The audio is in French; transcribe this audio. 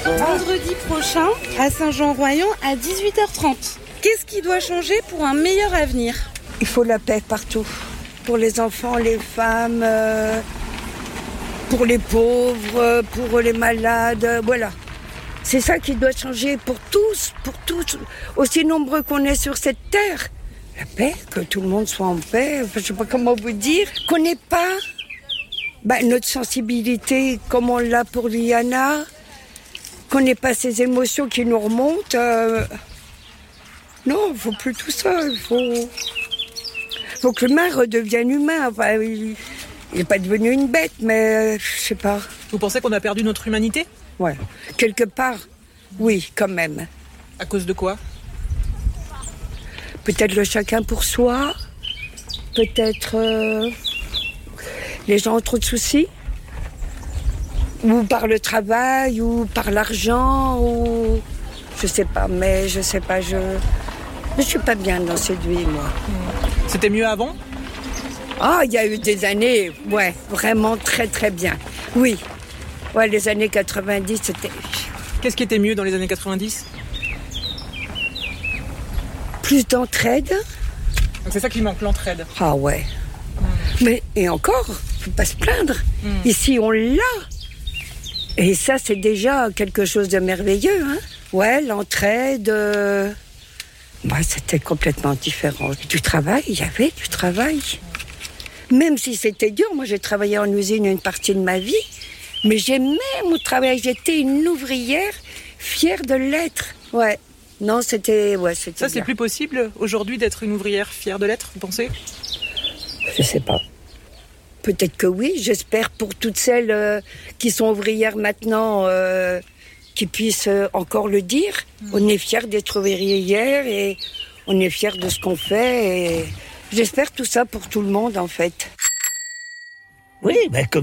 Vendredi prochain, à Saint-Jean-Royan, à 18h30. Qu'est-ce qui doit changer pour un meilleur avenir ? Il faut la paix partout. Pour les enfants, les femmes, pour les pauvres, pour les malades, voilà. C'est ça qui doit changer pour tous, aussi nombreux qu'on est sur cette terre. La paix, que tout le monde soit en paix, je ne sais pas comment vous dire. Qu'on n'ait pas notre sensibilité comme on l'a pour Liana, qu'on n'ait pas ces émotions qui nous remontent. Non, il ne faut plus tout ça. Il faut que l'humain redevienne humain. Enfin, il n'est pas devenu une bête, mais je ne sais pas. Vous pensez qu'on a perdu notre humanité ? Ouais, quelque part, oui, quand même. À cause de quoi ? Peut-être le chacun pour soi, peut-être les gens ont trop de soucis, ou par le travail, ou par l'argent, ou je sais pas, je suis pas bien dans cette vie, moi. C'était mieux avant ? Ah, il y a eu des années, ouais, vraiment très très bien, oui. Ouais, les années 90, c'était... Qu'est-ce qui était mieux dans les années 90 ? Plus d'entraide. Donc c'est ça qui manque, l'entraide. Ah ouais. Mais, et encore, faut pas se plaindre. Ici, on l'a. Et ça, c'est déjà quelque chose de merveilleux, hein. Ouais, l'entraide... c'était complètement différent. Du travail, il y avait du travail. Même si c'était dur, moi j'ai travaillé en usine une partie de ma vie, mais j'aimais mon travail. J'étais une ouvrière fière de l'être. Ouais. Non, c'était ça, c'est bien. plus possible aujourd'hui d'être une ouvrière fière de l'être, vous pensez ? Je sais pas. Peut-être que oui. J'espère pour toutes celles qui sont ouvrières maintenant, qui puissent encore le dire. On est fiers d'être ouvrières et on est fiers de ce qu'on fait. Et j'espère tout ça pour tout le monde, en fait. Oui, comme